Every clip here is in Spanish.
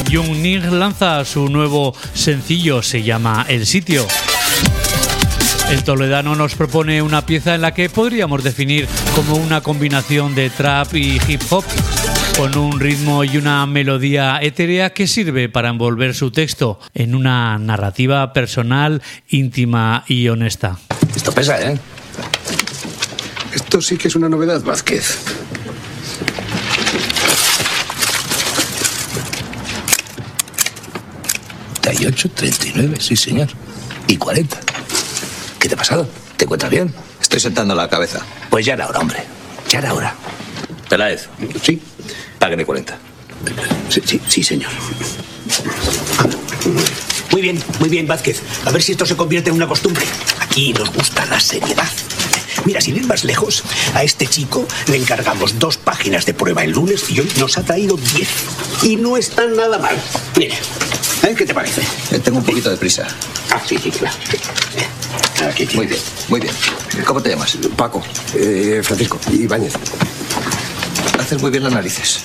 Young Ning lanza su nuevo sencillo, se llama El Sitio. El toledano nos propone una pieza en la que podríamos definir como una combinación de trap y hip hop, con un ritmo y una melodía etérea que sirve para envolver su texto en una narrativa personal, íntima y honesta. Esto pesa, ¿eh? Esto sí que es una novedad, Vázquez. ¿38, 39? Sí, señor. ¿Y 40? ¿Qué te ha pasado? ¿Te encuentras bien? Estoy sentando la cabeza. Pues ya era hora, hombre. Ya era hora. Peláez. Sí. Págueme 40. Sí, señor. Muy bien, Vázquez. A ver si esto se convierte en una costumbre. Aquí nos gusta la seriedad. Mira, sin ir más lejos, a este chico le encargamos 2 páginas de prueba el lunes y hoy nos ha traído 10. Y no están nada mal. Mira, ¿qué te parece? Tengo un poquito de prisa. Sí, claro. Aquí tienes. Muy bien. ¿Cómo te llamas? Paco, Francisco, Ibáñez. Haces muy bien las narices.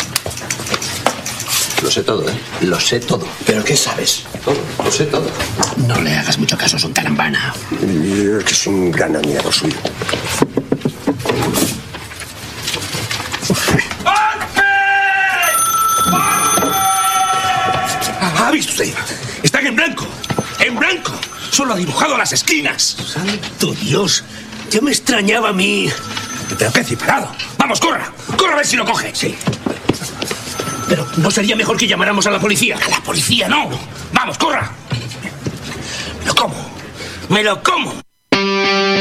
Lo sé todo, ¿eh? Lo sé todo. ¿Pero qué sabes? Todo. Lo sé todo. No le hagas mucho caso, es un talambana. Que es un gran amigo suyo. ¿Ha visto usted? Están en blanco. En blanco. Solo ha dibujado las esquinas. ¡Santo Dios! Ya me extrañaba a mí. Pero qué ciparado. Vamos, corra. Corra a ver si lo coge. Sí. Pero ¿no sería mejor que llamáramos a la policía? ¡A la policía no! ¡Vamos, corra! ¿Me lo como?